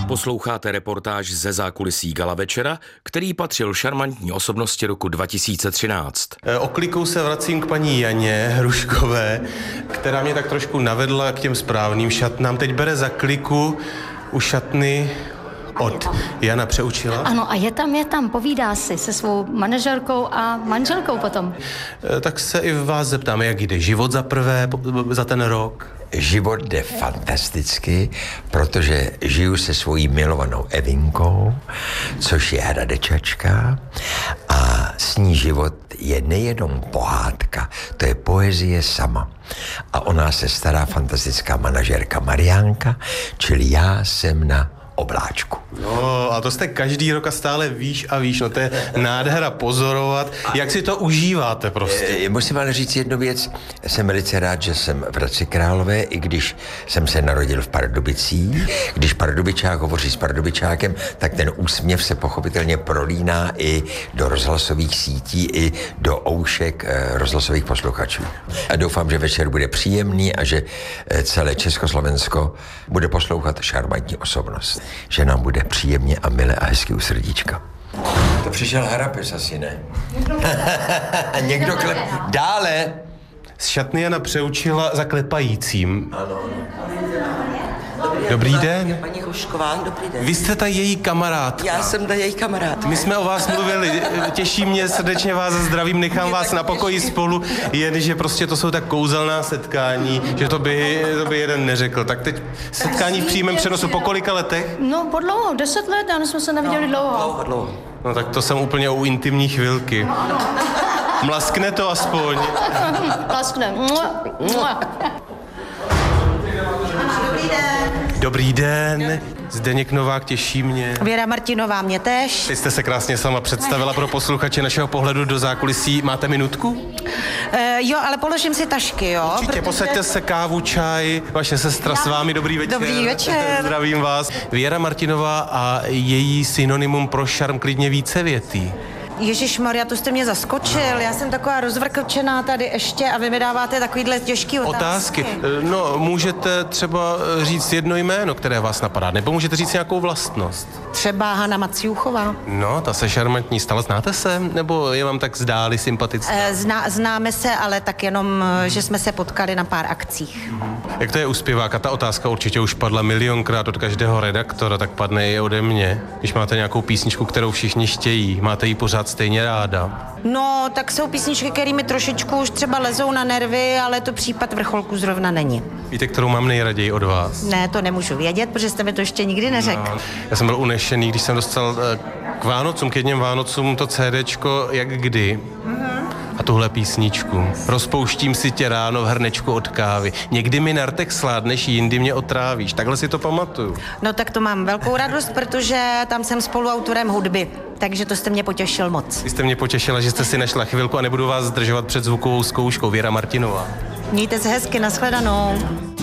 Posloucháte reportáž ze zákulisí gala večera, který patřil šarmantní osobnosti roku 2013. Oklikou se vracím k paní Janě Hruškové, která mě tak trošku navedla k těm správným šatnám. Teď bere za kliku u šatny od Jana Přeučila. Ano, a je tam, povídá si se svou manažerkou a manželkou potom. Tak se i vás zeptám, jak jde život za prvé, za ten rok? Život jde fantasticky, protože žiju se svojí milovanou Evinkou, což je Hradečačka, a s ní život je nejenom pohádka, to je poezie sama. A o nás se stará fantastická manažerka Mariánka, čili já jsem na obláčku. No, a to jste každý rok a stále výš a výš, no to je nádhera pozorovat. Jak si to užíváte prostě? Musím ale říct jednu věc, jsem velice rád, že jsem v Hradci Králové, i když jsem se narodil v Pardubicích. Když pardubičák hovoří s pardubičákem, tak ten úsměv se pochopitelně prolíná i do rozhlasových sítí, i do oušek rozhlasových posluchačů. A doufám, že večer bude příjemný a že celé Československo bude poslouchat šarmantní osobnost. Že nám bude příjemně a milé a hezky u srdíčka. To přišel Harapes asi, ne? Někdo dále. Z šatny Jana Přeučila za klepajícím. Ano. Dobrý den. Paní Hrušková, dobrý den. Vy jste ta její kamarádka. Já jsem ta její kamarád. My jsme o vás mluvili, těší mě, srdečně vás zdravím, nechám vás na pokoji spolu, jenže prostě to jsou tak kouzelná setkání, že to by jeden neřekl. Tak teď setkání v přímém přenosu po kolika letech? No, po dlouho, 10 let, a my jsme se neviděli dlouho. Dlouho. No tak to jsem úplně u intimní chvilky. Mlaskne to aspoň. Plaskne. Dobrý den, Zdeněk Novák, těší mě. Věra Martinová, mě též. Teď jste se krásně sama představila pro posluchače našeho pohledu do zákulisí. Máte minutku? Jo, ale položím si tašky, jo? Určitě, posaďte se, kávu, čaj, vaše sestra s vámi, dobrý večer. Dobrý večer. Zdravím vás. Věra Martinová a její synonymum pro šarm klidně vícevětý. Ježišmarja, to jste mě zaskočil. Já jsem taková rozvrkočená tady ještě a vy mi dáváte takovýhle těžký otázky. No, můžete třeba říct jedno jméno, které vás napadá, nebo můžete říct nějakou vlastnost. Třeba Hana Maciuchová. No, ta se šarmantní stala. Znáte se? Nebo je vám tak zdáli sympatická? Známe se, ale tak jenom, že jsme se potkali na pár akcích. Jak to je u zpěváka? Ta otázka určitě už padla milionkrát od každého redaktora, tak padne i ode mě. Když máte nějakou písničku, kterou všichni chtějí, máte ji pořád stejně ráda? No, tak jsou písničky, které mi trošičku už třeba lezou na nervy, ale to případ Vrcholku zrovna není. Víte, kterou mám nejraději od vás? Ne, to nemůžu vědět, protože jste mi to ještě nikdy neřekl. No, já jsem byl unešený, když jsem dostal k Vánocům, k jedním Vánocům to CDčko Jak kdy. A tuhle písničku. Rozpouštím si tě ráno v hrnečku od kávy. Někdy mi na rtech sládneš, jindy mě otrávíš. Takhle si to pamatuju. No tak to mám velkou radost, protože tam jsem spoluautorem hudby. Takže to jste mě potěšil moc. Vy jste mě potěšila, že jste si našla chvilku a nebudu vás zdržovat před zvukovou zkouškou. Věra Martinová. Mějte se hezky, nashledanou.